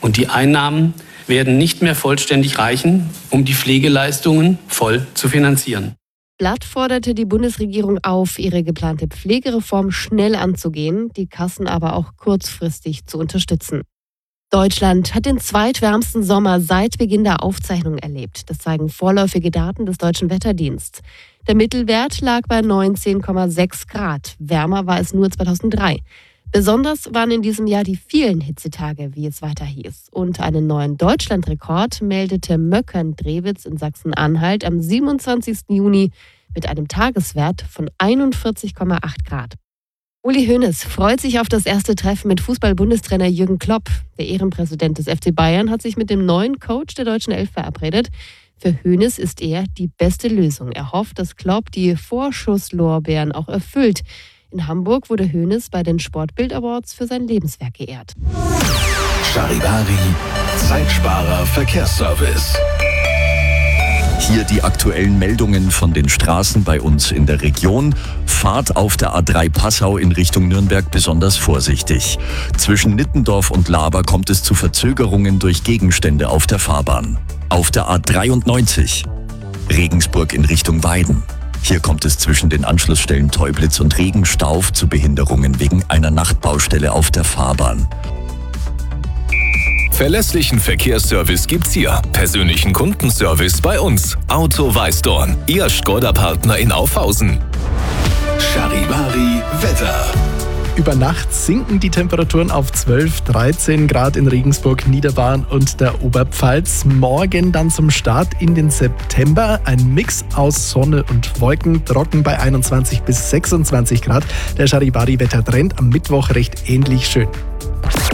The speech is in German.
Und die Einnahmen werden nicht mehr vollständig reichen, um die Pflegeleistungen voll zu finanzieren. Blatt forderte die Bundesregierung auf, ihre geplante Pflegereform schnell anzugehen, die Kassen aber auch kurzfristig zu unterstützen. Deutschland hat den zweitwärmsten Sommer seit Beginn der Aufzeichnung erlebt. Das zeigen vorläufige Daten des Deutschen Wetterdienstes. Der Mittelwert lag bei 19,6 Grad. Wärmer war es nur 2003. Besonders waren in diesem Jahr die vielen Hitzetage, wie es weiter hieß. Und einen neuen Deutschlandrekord meldete Möckern-Drewitz in Sachsen-Anhalt am 27. Juni mit einem Tageswert von 41,8 Grad. Uli Hoeneß freut sich auf das erste Treffen mit Fußball-Bundestrainer Jürgen Klopp. Der Ehrenpräsident des FC Bayern hat sich mit dem neuen Coach der deutschen Elf verabredet. Für Hoeneß ist er die beste Lösung. Er hofft, dass Klopp die Vorschusslorbeeren auch erfüllt. In Hamburg wurde Hoeneß bei den Sportbild Awards für sein Lebenswerk geehrt. Charivari, Zeitsparer Verkehrsservice. Hier die aktuellen Meldungen von den Straßen bei uns in der Region. Fahrt auf der A3 Passau in Richtung Nürnberg besonders vorsichtig. Zwischen Nittendorf und Laber kommt es zu Verzögerungen durch Gegenstände auf der Fahrbahn. Auf der A93 Regensburg in Richtung Weiden. Hier kommt es zwischen den Anschlussstellen Teublitz und Regenstauf zu Behinderungen wegen einer Nachtbaustelle auf der Fahrbahn. Verlässlichen Verkehrsservice gibt's hier. Persönlichen Kundenservice bei uns. Auto Weißdorn, Ihr Škoda-Partner in Aufhausen. Charivari Wetter. Über Nacht sinken die Temperaturen auf 12, 13 Grad in Regensburg, Niederbayern und der Oberpfalz. Morgen dann zum Start in den September. Ein Mix aus Sonne und Wolken, trocken bei 21 bis 26 Grad. Der Charivari-Wettertrend am Mittwoch recht ähnlich schön.